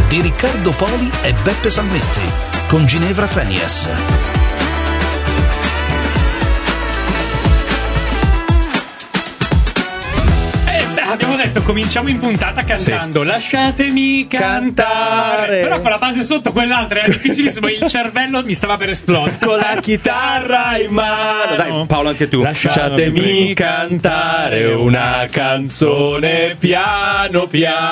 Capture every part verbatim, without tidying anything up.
di Riccardo Poli e Beppe Salmetti, con Ginevra Fenies. Abbiamo detto cominciamo in puntata cantando sì. Lasciatemi cantare. Però con la base sotto quell'altra era difficilissimo. Il cervello mi stava per esplodere. Con la chitarra in mano. Dai Paolo, anche tu. Lasciatemi cantare una canzone piano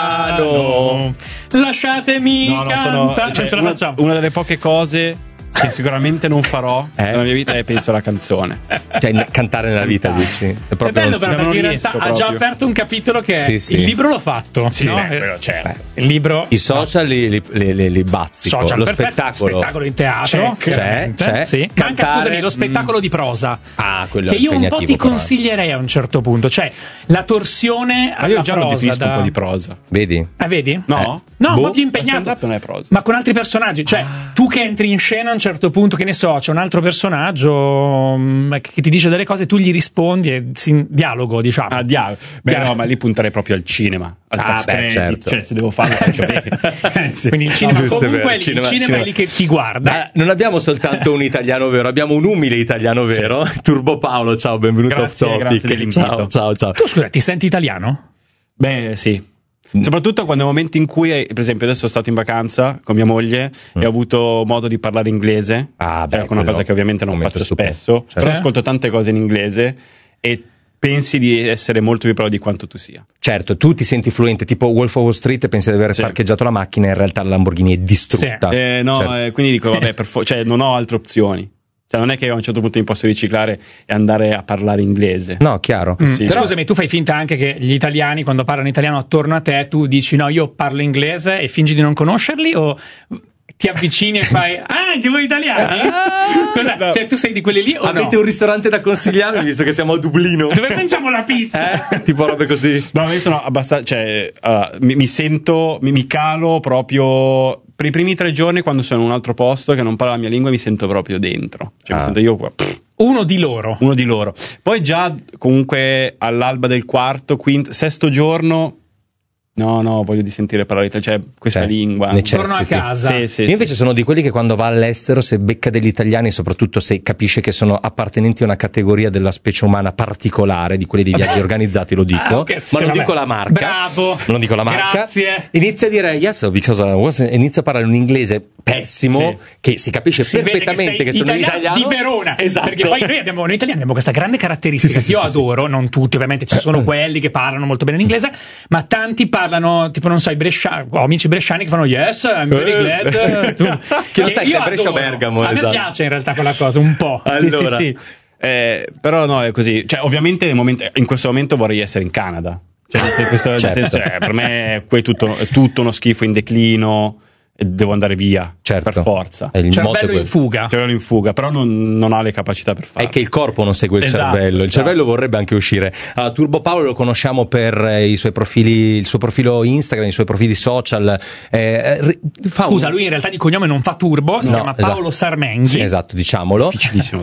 piano. Lasciatemi no, no, cantare sono, cioè, non ce la una, facciamo. Una delle poche cose che sicuramente non farò eh? nella mia vita è penso la canzone, cioè cantare nella vita, dici? È, proprio è bello però, perché in realtà ha già aperto un capitolo che sì, è sì. il libro l'ho fatto, sì, no? eh, cioè, il libro, i social li, li, li, li, li bazzico social, lo perfetto. spettacolo spettacolo in teatro c'è, c'è, c'è. Sì. Manca scusami lo spettacolo mm. di prosa ah, quello che io un po' ti però. consiglierei a un certo punto, cioè la torsione alla io già prosa lo definisco da... un po' di prosa, vedi? Ah, vedi? No? Eh. No, boh, un po' più impegnato, non è prosa. ma con altri personaggi, cioè ah. tu che entri in scena a un certo punto, che ne so, c'è un altro personaggio mh, che ti dice delle cose, tu gli rispondi e si, dialogo, diciamo. Ah, dialogo. Beh, dialogo. No, ma lì punterei proprio al cinema. Al ah, beh, certo. Cioè, se devo farlo, faccio bene. eh, sì. Quindi il cinema, no, comunque il cinema, cinema, cinema è lì che ti guarda. Ma non abbiamo soltanto un italiano vero, abbiamo un umile italiano vero. Sì. Turbo Paolo, ciao, benvenuto grazie, a Topic. Ciao, ciao, ciao. Tu scusa, ti senti italiano? Beh, sì. Soprattutto quando nei momenti in cui, per esempio, adesso sono stato in vacanza con mia moglie mm. e ho avuto modo di parlare inglese, ah, beh, è una cosa che ovviamente non faccio spesso, certo. però ascolto tante cose in inglese e pensi di essere molto più bravo di quanto tu sia. Certo, tu ti senti fluente, tipo Wolf of Wall Street, e pensi di aver sì. parcheggiato la macchina e in realtà la Lamborghini è distrutta. Sì. Eh, no, certo. eh, quindi dico, vabbè, per fo- cioè non ho altre opzioni. Cioè non è che a un certo punto mi posso riciclare e andare a parlare inglese. No, chiaro. Mm. Sì. Però, scusami, tu fai finta anche che gli italiani quando parlano italiano attorno a te tu dici no, io parlo inglese e fingi di non conoscerli, o ti avvicini e fai ah, anche voi italiani? Cos'è? No. Cioè tu sei di quelli lì o avete no? un ristorante da consigliarmi visto che siamo a Dublino? Dove mangiamo la pizza? Eh? Tipo robe così. No, io sono abbastanza, cioè uh, mi, mi sento, mi, mi calo proprio per i primi tre giorni quando sono in un altro posto che non parla la mia lingua, mi sento proprio dentro. Cioè ah. mi sento io pff, uno di loro. Uno di loro. Poi già comunque all'alba del quarto, quinto, sesto giorno no, no, voglio di sentire parlare, cioè questa cioè, Torno lingua. a casa. Sì, sì, Io invece sì. sono di quelli che quando va all'estero, se becca degli italiani, soprattutto se capisce che sono appartenenti a una categoria della specie umana particolare, di quelli dei viaggi organizzati, lo dico, ah, okay, ma non vabbè. dico la marca. Bravo. Non dico la marca. Grazie. Inizia a dire yes, because I was, inizia a parlare un inglese pessimo, sì. che si capisce si perfettamente che, che sono italiano, italiano di Verona. Esatto. Perché poi noi abbiamo, noi italiani abbiamo questa grande caratteristica, sì, sì, io sì, adoro, sì. non tutti ovviamente, ci sono quelli che parlano molto bene l'inglese, ma tanti parlano, tipo non so, i bresciani, ho amici bresciani che fanno yes, I'm very glad tu. Che non sai se è Brescia o Bergamo. A esatto. me piace in realtà quella cosa, un po'. Sì, Allora. sì, sì. Eh, però no, è così. Cioè, ovviamente nel momento, in questo momento vorrei essere in Canada. Cioè, questo, certo. senso, cioè, per me è tutto, è tutto uno schifo in declino. Devo andare via, certo. per forza. È il cervello in fuga. Cervello in fuga, però non, non ha le capacità per farlo. È che il corpo non segue il esatto, cervello. Il esatto. cervello vorrebbe anche uscire. Allora, Turbo Paolo lo conosciamo per i suoi profili, il suo profilo Instagram, i suoi profili social. Eh, fa Scusa, un... lui in realtà di cognome non fa Turbo, no, si chiama esatto. Paolo Sarmenghi. Sì, esatto, diciamolo. Difficilissimo.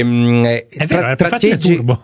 E, è vero, è tratteggi, Turbo.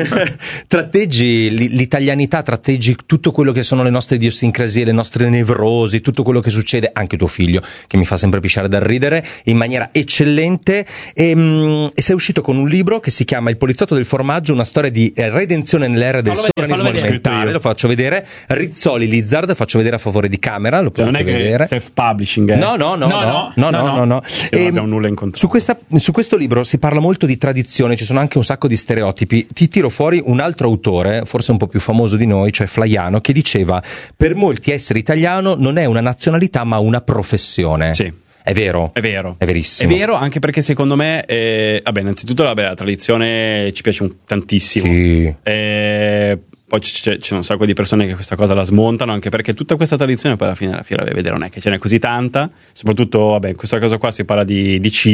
tratteggi l'italianità, tratteggi tutto quello che sono le nostre idiosincrasie, le nostre nevrosi, tutto quello che succede, anche tuo figlio, che mi fa sempre pisciare dal ridere, in maniera eccellente, e, mh, e sei uscito con un libro che si chiama Il poliziotto del formaggio, una storia di redenzione nell'era del fallo sovranismo vedere, alimentare. Lo faccio vedere. Rizzoli Lizzard, faccio vedere a favore di camera, lo potete non è vedere. Che self-publishing è. No, no, no, no, no, no, no, no, no. E non abbiamo nulla in controllo. Su, questa, su questo libro si parla molto di tradizione, ci sono anche un sacco di stereotipi. Ti tiro fuori un altro autore, forse un po' più famoso di noi, cioè Flaiano, che diceva: per molti essere italiano non è una nazionalità ma una professione. Sì. È vero, è vero, è verissimo. È vero, anche perché secondo me, eh, vabbè, innanzitutto vabbè, la tradizione ci piace un, tantissimo. Sì. Eh, poi c'è, c'è un sacco di persone che questa cosa la smontano, anche perché tutta questa tradizione poi alla fine alla fiera da vedere non è che ce n'è così tanta. Soprattutto, vabbè, in questa cosa qua si parla di, di cibo.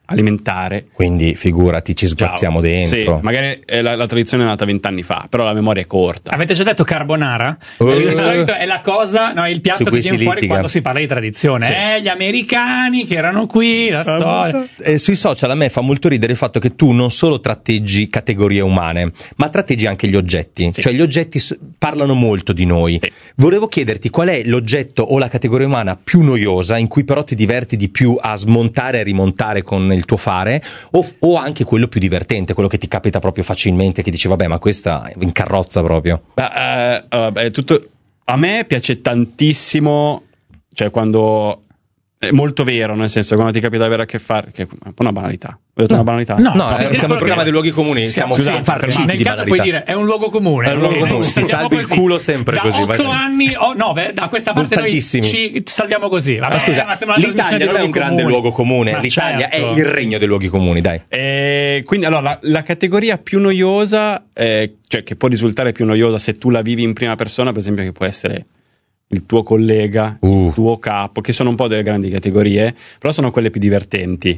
alimentare. Quindi figurati, ci sguazziamo Ciao. dentro. Sì, magari eh, la, la tradizione è nata vent'anni fa, però la memoria è corta. Avete già detto carbonara? Uh. Di solito è la cosa, no, il piatto Su che cui viene si fuori litiga. quando si parla di tradizione. Sì. Eh, gli americani che erano qui, la storia. Eh, sui social a me fa molto ridere il fatto che tu non solo tratteggi categorie umane, ma tratteggi anche gli oggetti. Sì. Cioè gli oggetti s- parlano molto di noi. Sì. Volevo chiederti qual è l'oggetto o la categoria umana più noiosa, in cui però ti diverti di più a smontare e rimontare con il tuo fare, o, o anche quello più divertente, quello che ti capita proprio facilmente, che dici vabbè, ma questa è in carrozza proprio. Beh, eh, eh, tutto... A me piace tantissimo, cioè quando è molto vero, nel senso quando ti capita avere a che fare, che è un po' una banalità. Ho detto No. una banalità? No. No, eh, per siamo dire il programma quello dei luoghi comuni, siamo Siamo Scusate, farciti nel di caso banalità. puoi dire è un luogo comune. È un luogo Eh, comune, ci si salviamo salvi il così. culo sempre da così, vai. otto anni, oh, nove, da questa parte noi Tantissimi. ci salviamo così. Vabbè, Ma scusa, ma sembra una trasmissione l'Italia di non è un luoghi grande comuni. luogo comune, Ma l'Italia certo. è il regno dei luoghi comuni, dai. E quindi allora la, la categoria più noiosa, eh, cioè che può risultare più noiosa se tu la vivi in prima persona, per esempio, che può essere il tuo collega, Uh. il tuo capo, che sono un po' delle grandi categorie, però sono quelle più divertenti.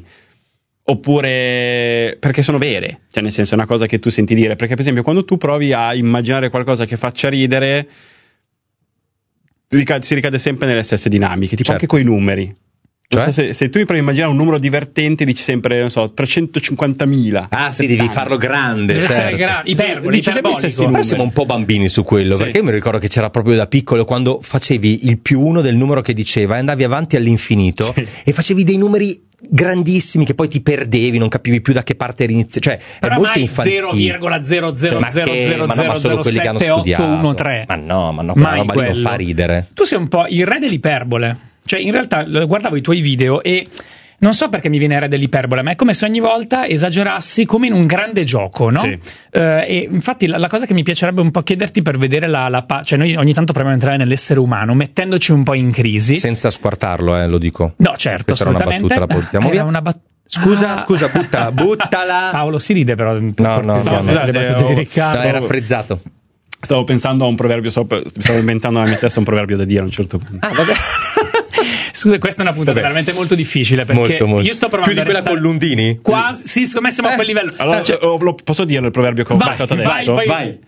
Oppure perché sono vere, cioè nel senso è una cosa che tu senti dire, perché per esempio quando tu provi a immaginare qualcosa che faccia ridere, ricade- si ricade sempre nelle stesse dinamiche, tipo Certo. anche coi numeri. Non Cioè? so se, se tu provi a immaginare un numero divertente, dici sempre, non so, trecentocinquantamila. Ah sì, devi farlo grande, Deve essere certo. gra- iperbole, Dice sempre i stessi iperbolico. Però siamo un po' bambini su quello, Sì. perché io mi ricordo che c'era proprio da piccolo quando facevi il più uno del numero che diceva e andavi avanti all'infinito Sì. e facevi dei numeri grandissimi che poi ti perdevi, non capivi più da che parte eri iniziato, cioè Però è molto mai infantile. zero virgola zero zero Cioè, ma zero che- zero ma no, ma zero solo quelli che hanno sette otto studiato. uno tre. Ma no, ma no, quella Mai roba lì non quello. fa ridere. Tu sei un po' il re dell'iperbole. Cioè, in realtà lo- guardavo i tuoi video e non so perché mi viene il re dell'iperbole, ma è come se ogni volta esagerassi come in un grande gioco, no? Sì. Eh, e infatti la, la cosa che mi piacerebbe un po' chiederti per vedere la, la pa- cioè noi ogni tanto proviamo a entrare nell'essere umano, mettendoci un po' in crisi. Senza squartarlo, eh, lo dico. No, certo, Questa era una assolutamente. battuta, la portiamo Era via. una bat- Scusa, Ah. scusa, buttala, buttala. Paolo si ride però. No, no, no, no. le battute Oh, di No, Riccardo. era frizzato. Stavo pensando a un proverbio, stavo, stavo inventando nella mia testa un proverbio da dire a un certo punto. Ah, vabbè. Scusa, questa è una puntata Vabbè. veramente molto difficile perché Molto, molto. io sto provando Più di a quella restare- con Lundini? Quasi, sì, secondo me siamo a quel livello. Allora, Cioè, oh, lo- posso dirlo il proverbio che ho vai, pensato vai, adesso? vai. Vai.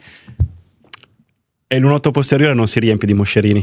E l'unotto posteriore non si riempie di moscerini.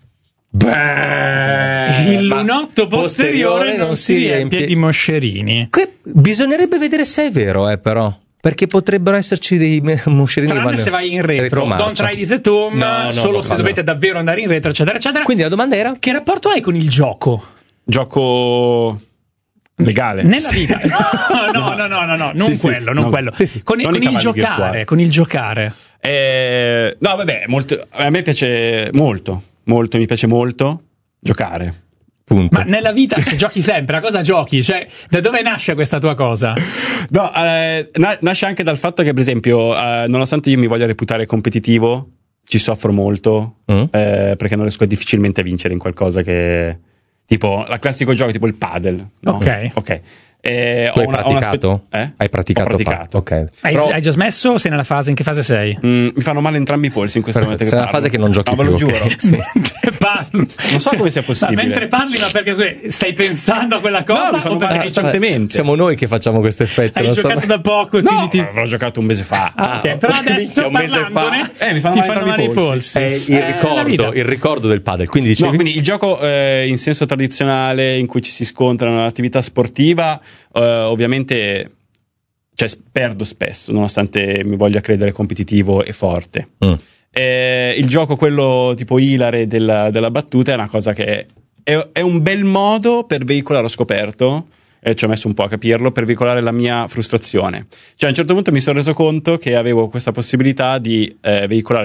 Beh, il ma lunotto posteriore non si riempie di moscerini. Que- bisognerebbe vedere se è vero, eh, però. Perché potrebbero esserci dei me- moscerini che Tranne vanno se vai in retro, retromarcia. don't try this at home, No, no, solo no, se no. dovete davvero andare in retro, eccetera, eccetera. Quindi la domanda era? Che rapporto hai con il gioco? Gioco legale. Nella vita? No, no, no, no, no, no, non Sì, sì, quello, non no, quello. sì, sì. Con, Non con i il cavalli giocare, virtuali. con il giocare. Eh, no, vabbè, molto, a me piace molto, molto, mi piace molto giocare. Punto. Ma nella vita giochi sempre, a cosa giochi? Cioè, da dove nasce questa tua cosa? No, eh, na- nasce anche dal fatto che, per esempio, eh, nonostante io mi voglia reputare competitivo, ci soffro molto, Mm. eh, perché non riesco difficilmente a vincere in qualcosa che... Tipo, la classico gioco tipo il padel. No? Ok. Ok. Eh, Tu ho hai una- ho una praticato? spe- eh? Hai praticato? Ho praticato. Ok. Hai, Però- hai già smesso o sei nella fase? In che fase sei? Mm, mi fanno male entrambi i polsi in questo Perfetto, momento che sei nella parlo. fase che non giochi No, ve lo più, ok. giuro. Sì. Mentre parli. Non so come sia possibile. Ma mentre parli, ma perché sai, stai pensando a quella cosa? mi fanno o perché male hai, gio- costantemente. Siamo noi che facciamo questo effetto. hai non so- giocato da poco? e No, quindi ti... avrò giocato un mese fa. Ah, ok, però minchia, adesso un mese fa. parlandone Eh, mi fanno ti male fanno entrambi male i i polsi. polsi. È il Eh, la ricordo, vita. il ricordo del padel. Quindi No, dicevi quindi il gioco eh, in senso tradizionale in cui ci si scontrano l'attività sportiva, eh, ovviamente cioè, perdo spesso, nonostante mi voglia credere competitivo e forte. Mm. Eh, il gioco, quello tipo ilare della, della battuta, è una cosa che è, è un bel modo per veicolare, ho scoperto, e ci ho messo un po' a capirlo, per veicolare la mia frustrazione. Cioè a un certo punto mi sono reso conto che avevo questa possibilità di eh, veicolare